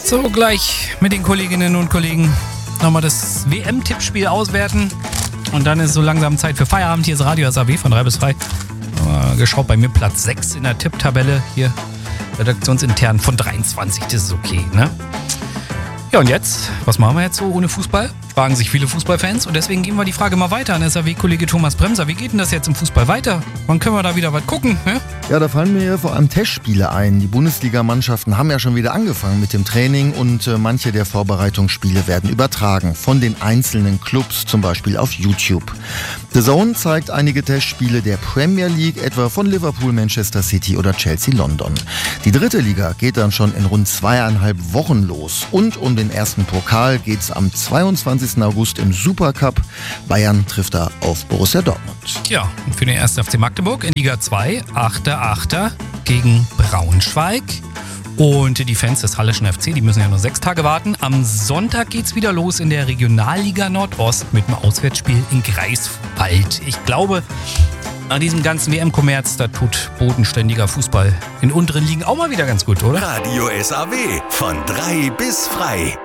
So, gleich mit den Kolleginnen und Kollegen nochmal das WM-Tippspiel auswerten. Und dann ist so langsam Zeit für Feierabend. Hier ist Radio SAW von 3 bis 3. Geschaut bei mir Platz 6 in der Tipptabelle. Hier redaktionsintern von 23. Das ist okay, ne? Ja, und jetzt? Was machen wir jetzt so ohne Fußball? Fragen sich viele Fußballfans. Und deswegen geben wir die Frage mal weiter an SAW-Kollege Thomas Bremser. Wie geht denn das jetzt im Fußball weiter? Wann können wir da wieder was gucken? Ne? Ja, da fallen mir vor allem Testspiele ein. Die Bundesligamannschaften haben ja schon wieder angefangen mit dem Training und manche der Vorbereitungsspiele werden übertragen von den einzelnen Clubs, zum Beispiel auf YouTube. The Zone zeigt einige Testspiele der Premier League, etwa von Liverpool, Manchester City oder Chelsea London. Die dritte Liga geht dann schon in rund 2,5 Wochen los. Und um den ersten Pokal geht's am 22. August im Supercup. Bayern trifft da auf Borussia Dortmund. Ja, und für den 1. FC Magdeburg in Liga 2, 8.8. gegen Braunschweig. Und die Fans des Halleschen FC, die müssen ja nur 6 Tage warten. Am Sonntag geht's wieder los in der Regionalliga Nordost mit einem Auswärtsspiel in Greifswald. Ich glaube, nach diesem ganzen WM-Kommerz, da tut bodenständiger Fußball in unteren Ligen auch mal wieder ganz gut, oder? Radio SAW von 3 bis frei.